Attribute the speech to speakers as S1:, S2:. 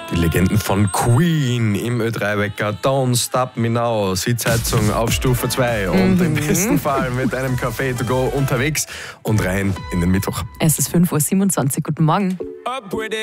S1: Die Legenden von Queen im Ö3-Wecker. Don't Stop Me Now. Sitzheizung auf Stufe 2 und im besten Fall mit einem Café to go unterwegs und rein in den Mittwoch.
S2: Es ist 5:27 Uhr. Guten Morgen.